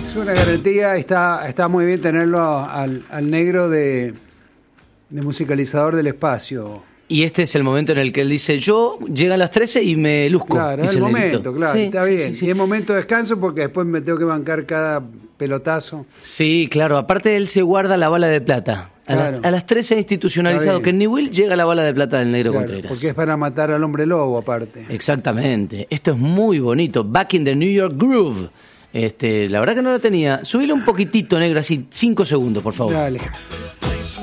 Es una garantía, está muy bien tenerlo al negro de musicalizador del espacio. Y este es el momento en el que él dice, yo llegan las 13 y me luzco. Claro, es el momento, claro, sí, está bien. Sí. Y es momento de descanso porque después me tengo que bancar cada pelotazo. Sí, claro, aparte él se guarda la bala de plata. A las 13 institucionalizado que en Newell llega la bala de plata del negro Contreras. Porque es para matar al hombre lobo aparte. Exactamente, esto es muy bonito, Back in the New York Groove. La verdad que no la tenía. Subile un poquitito, negro, así 5 segundos, por favor. Dale.